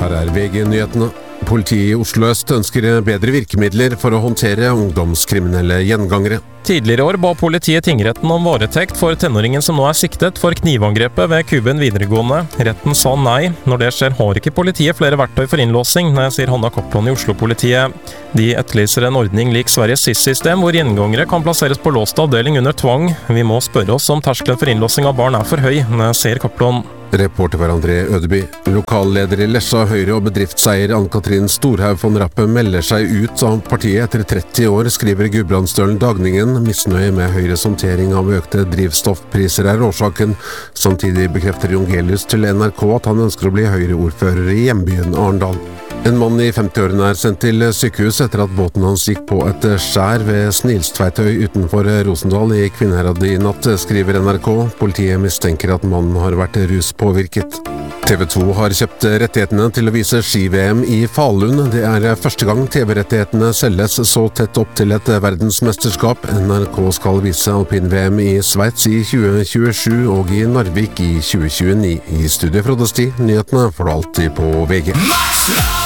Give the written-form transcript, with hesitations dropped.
Her VG-nyhetene. Politiet i Oslo Øst ønsker bedre virkemidler for å håndtere ungdomskriminelle gjengangere. Tidligere i år ba politiet tingretten om varetekt for tenåringen som nå er siktet for knivangrepet ved Kuben videregående. Retten sa nei. Når det skjer, har ikke politiet flere verktøy for innlåsing, sier Hanna Kopland i Oslo-politiet. De etterlyser en ordning lik Sveriges SIS-system, hvor gjengangere kan plasseres på låst avdeling under tvang. Vi må spørre oss om terskelen for innlåsing av barn er for høy, sier Kopland. Reporter var André Ødeby. Lokalleder i Lesja Høyre og bedriftseier Ann-Katrin Storhaug von Rappe melder seg ut av partiet etter 30 år, skriver Gudbrandsdølen Dagningen. Misnøye med Høyres håndtering av økte drivstoffpriser er årsaken. Samtidig bekrefter Jongelius til NRK at han ønsker å bli Høyre-ordfører i hjembyen Arendal. En mann i 50-årene er sendt til sykehus etter at båten hans gikk på et skjær ved Snilstveitøy utenfor Rosendal i Kvinnherad i natt, skriver NRK. Politiet mistenker at mannen har vært ruspåvirket. TV 2 har kjøpt rettighetene til å vise ski-VM i Falun. Det er første gang TV-rettighetene selges så tett opp til et verdensmesterskap. NRK skal vise alpin-VM i Sveits i 2027 og i Narvik i 2029. I studio Frode Sti, nyhetene får du alltid på VG.